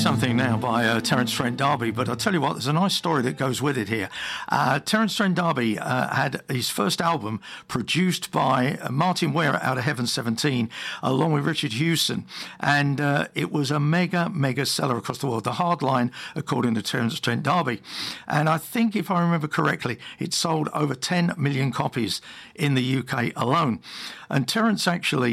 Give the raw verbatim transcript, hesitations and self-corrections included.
something now by uh, Terence Trent D'Arby, but I'll tell you what, there's a nice story that goes with it here. Uh, Terence Trent D'Arby uh, had his first album produced by uh, Martin Ware out of Heaven seventeen, along with Richard Hewson, and uh, it was a mega, mega seller across the world. The Hard Line, according to Terence Trent D'Arby. And I think, if I remember correctly, it sold over ten million copies in the U K alone. And Terence actually